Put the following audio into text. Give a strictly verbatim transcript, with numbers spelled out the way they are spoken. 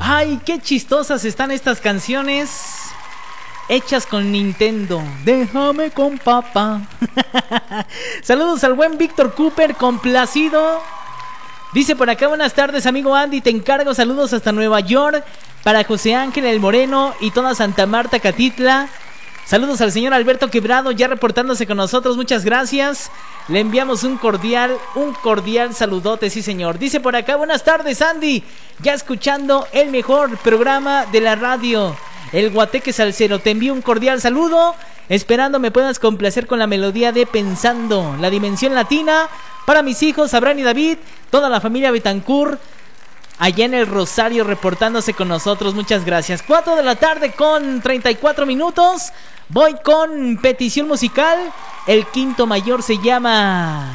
Ay, qué chistosas están estas canciones hechas con Nintendo. Déjame con papá. Saludos al buen Víctor Cooper, complacido. Dice por acá, buenas tardes amigo Andy, te encargo saludos hasta Nueva York para José Ángel el Moreno y toda Santa Marta Catitla. Saludos al señor Alberto Quebrado, ya reportándose con nosotros, muchas gracias. Le enviamos un cordial, un cordial saludote, sí señor. Dice por acá, buenas tardes Andy, ya escuchando el mejor programa de la radio, el Guateque Salsero. Te envío un cordial saludo, esperando me puedas complacer con la melodía de Pensando, la dimensión latina, para mis hijos Abraham y David, toda la familia Betancourt, allá en el Rosario reportándose con nosotros, muchas gracias. Cuatro de la tarde con treinta y cuatro minutos. Voy con petición musical. El quinto mayor se llama